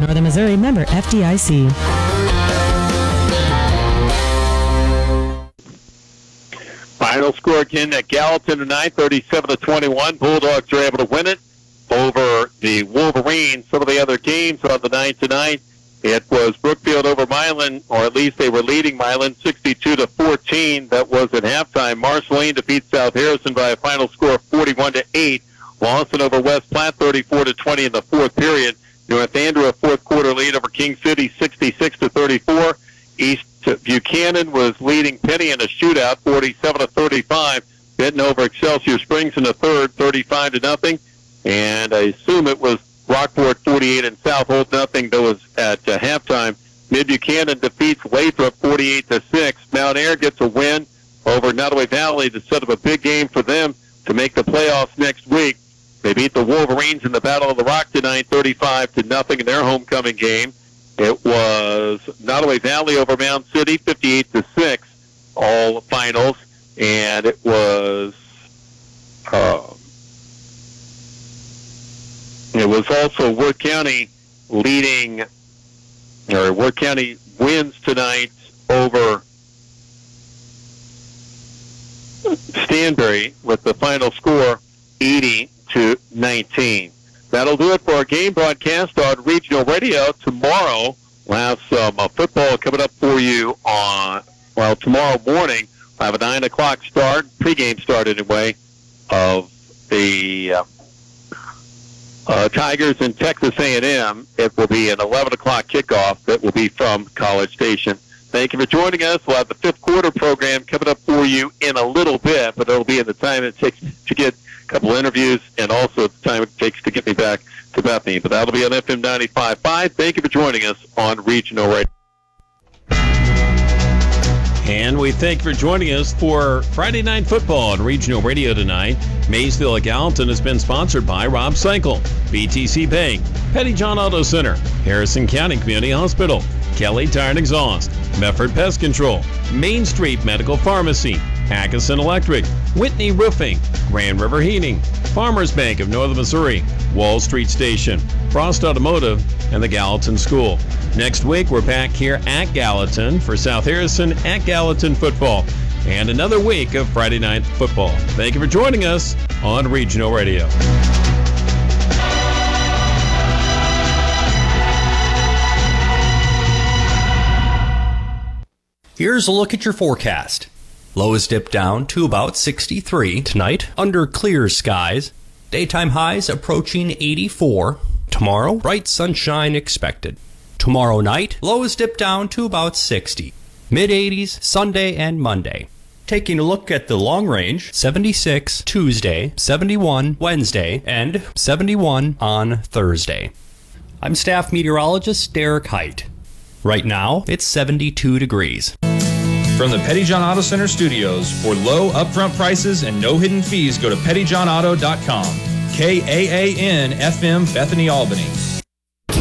Northern Missouri, member FDIC. Final score again at Gallatin tonight, 37-21. Bulldogs are able to win it over the Wolverines. Some of the other games on the night tonight, it was Brookfield over Milan, or at least they were leading Milan 62-14. That was at halftime. Marceline defeats South Harrison by a final score of 41-8. Lawson over West Platte 34-20 in the fourth period. North Andrew a fourth quarter lead over King City 66-34. East Buchanan was leading Penny in a shootout 47-35. Benton over Excelsior Springs in the third 35-0. And I assume it was Rockport 48 and South Holt nothing. That was at halftime. Mid Buchanan defeats Lathrop 48-6. Mount Air gets a win over Nottoway Valley to set up a big game for them to make the playoffs next week. They beat the Wolverines in the Battle of the Rock tonight 35-0 in their homecoming game. It was Nottoway Valley over Mound City 58-6, all finals, and it was also Worth County leading, or Worth County wins tonight over Stanberry with the final score 80-19. That'll do it for our game broadcast on Regional Radio. Tomorrow, we'll have some football coming up for you tomorrow morning. We'll have a 9 o'clock start, pregame start anyway, of the Tigers and Texas A&M. It will be an 11 o'clock kickoff that will be from College Station. Thank you for joining us. We'll have the fifth quarter program coming up for you in a little bit, but it'll be in the time it takes to get a couple of interviews and also the time it takes to get me back to Bethany. But that'll be on FM 95.5. Thank you for joining us on Regional Radio. And we thank you for joining us for Friday Night Football on Regional Radio tonight. Maysville at Gallatin has been sponsored by Rob Cycle, BTC Bank, Petty John Auto Center, Harrison County Community Hospital, Kelly Tire and Exhaust, Mefford Pest Control, Main Street Medical Pharmacy, Atkinson Electric, Whitney Roofing, Grand River Heating, Farmers Bank of Northern Missouri, Wall Street Station, Frost Automotive, and the Gallatin School. Next week, we're back here at Gallatin for South Harrison at Gallatin football and another week of Friday Night Football. Thank you for joining us on Regional Radio. Here's a look at your forecast. Lows dip down to about 63 tonight under clear skies. Daytime highs approaching 84. Tomorrow, bright sunshine expected. Tomorrow night, lows dip down to about 60. Mid-80s Sunday and Monday. Taking a look at the long range, 76 Tuesday, 71 Wednesday, and 71 on Thursday. I'm staff meteorologist Derek Height. Right now, it's 72 degrees. From the Petty John Auto Center studios, for low upfront prices and no hidden fees, go to pettyjohnauto.com. KAAN FM Bethany, Albany.